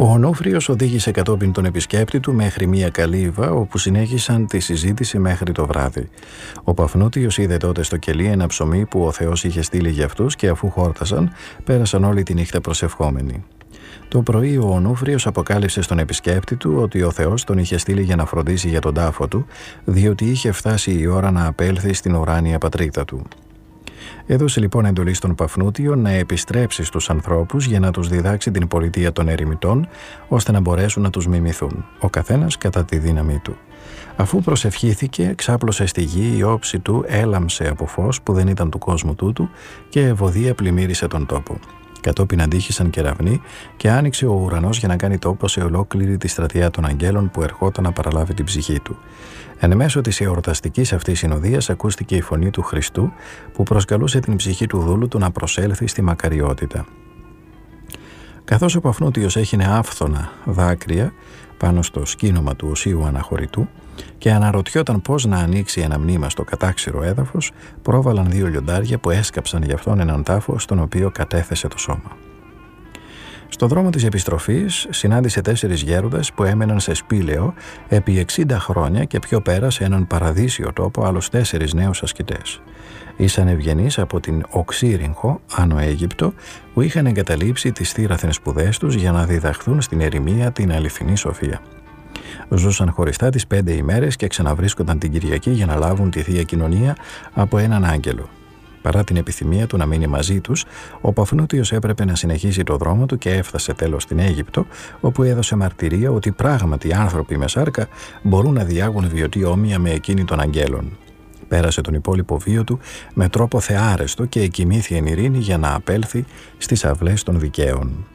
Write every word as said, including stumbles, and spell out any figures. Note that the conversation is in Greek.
Ο Ονούφριος οδήγησε κατόπιν τον επισκέπτη του μέχρι μια καλύβα, όπου συνέχισαν τη συζήτηση μέχρι το βράδυ. Ο Παφνούτιος είδε τότε στο κελί ένα ψωμί που ο Θεός είχε στείλει για αυτούς και αφού χόρτασαν, πέρασαν όλη τη νύχτα προσευχόμενοι. Το πρωί ο Ονούφριος αποκάλυψε στον επισκέπτη του ότι ο Θεός τον είχε στείλει για να φροντίσει για τον τάφο του, διότι είχε φτάσει η ώρα να απέλθει στην ουράνια πατρίδα του. Έδωσε λοιπόν εντολή στον Παφνούτιο να επιστρέψει στους ανθρώπους για να τους διδάξει την πολιτεία των ερημιτών, ώστε να μπορέσουν να τους μιμηθούν, ο καθένας κατά τη δύναμή του. Αφού προσευχήθηκε, ξάπλωσε στη γη, η όψη του έλαμψε από φως που δεν ήταν του κόσμου τούτου και ευωδία πλημμύρισε τον τόπο. Κατόπιν αντίχησαν κεραυνοί και άνοιξε ο ουρανός για να κάνει τόπο σε ολόκληρη τη στρατιά των αγγέλων που ερχόταν να παραλάβει την ψυχή του. Εν μέσω της εορταστικής αυτής συνοδείας ακούστηκε η φωνή του Χριστού που προσκαλούσε την ψυχή του δούλου του να προσέλθει στη μακαριότητα. Καθώς ο Παφνούτιος έχινε άφθονα δάκρυα πάνω στο σκήνομα του οσίου αναχωρητού και αναρωτιόταν πώς να ανοίξει ένα μνήμα στο κατάξυρο έδαφος, πρόβαλαν δύο λιοντάρια που έσκαψαν γι' αυτόν έναν τάφο στον οποίο κατέθεσε το σώμα. Στο δρόμο της επιστροφής συνάντησε τέσσερις γέροντες που έμεναν σε Σπήλαιο επί εξήντα χρόνια και πιο πέρα σε έναν παραδείσιο τόπο άλλους τέσσερις νέους ασκητές. Ήσαν ευγενείς από την Οξύριγχο, Άνω Αίγυπτο, που είχαν εγκαταλείψει τις θύραθεν σπουδές τους για να διδαχθούν στην ερημία την αληθινή σοφία. Ζούσαν χωριστά τις πέντε ημέρες και ξαναβρίσκονταν την Κυριακή για να λάβουν τη Θεία Κοινωνία από έναν άγγελο. Παρά την επιθυμία του να μείνει μαζί τους, ο Παφνούτιος έπρεπε να συνεχίσει το δρόμο του και έφτασε τέλος στην Αίγυπτο, όπου έδωσε μαρτυρία ότι πράγματι άνθρωποι με σάρκα μπορούν να διάγουν βιωτή όμοια με εκείνη των αγγέλων. Πέρασε τον υπόλοιπο βίο του με τρόπο θεάρεστο και εκοιμήθη εν ειρήνη για να απέλθει στις αυλές των δικαίων.